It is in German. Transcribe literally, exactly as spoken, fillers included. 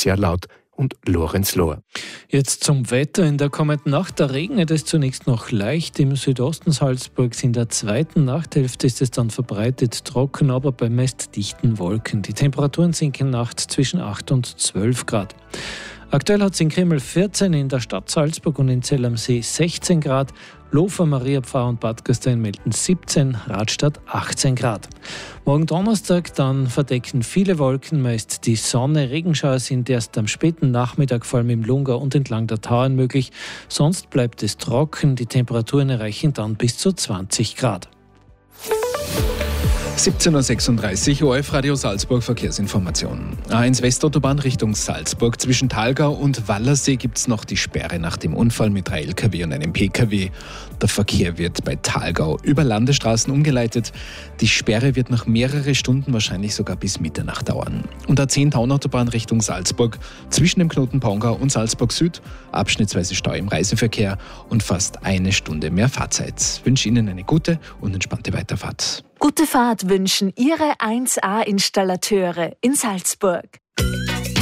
Patricia Laut und Lorenz Lohr. Jetzt zum Wetter. In der kommenden Nacht, da regnet es zunächst noch leicht. Im Südosten Salzburgs in der zweiten Nachthälfte ist es dann verbreitet trocken, aber bei meist dichten Wolken. Die Temperaturen sinken nachts zwischen acht und zwölf Grad. Aktuell hat es in Krimml vierzehn, in der Stadt Salzburg und in Zell am See sechzehn Grad, Lofer, Mariapfarr und Bad Gastein melden siebzehn, Radstadt achtzehn Grad. Morgen Donnerstag dann verdecken viele Wolken, meist die Sonne. Regenschauer sind erst am späten Nachmittag vor allem im Lungau und entlang der Tauern möglich. Sonst bleibt es trocken, die Temperaturen erreichen dann bis zu zwanzig Grad. siebzehn Uhr sechsunddreißig, O R F Radio Salzburg Verkehrsinformation. A eins Westautobahn Richtung Salzburg. Zwischen Thalgau und Wallersee gibt es noch die Sperre nach dem Unfall mit drei L K W und einem P K W. Der Verkehr wird bei Thalgau über Landesstraßen umgeleitet. Die Sperre wird noch mehrere Stunden, wahrscheinlich sogar bis Mitternacht dauern. Und A zehn Taunautobahn Richtung Salzburg. Zwischen dem Knoten Pongau und Salzburg Süd abschnittsweise Stau im Reiseverkehr und fast eine Stunde mehr Fahrzeit. Ich wünsche Ihnen eine gute und entspannte Weiterfahrt. Gute Fahrt wünschen Ihre eins A Installateure in Salzburg.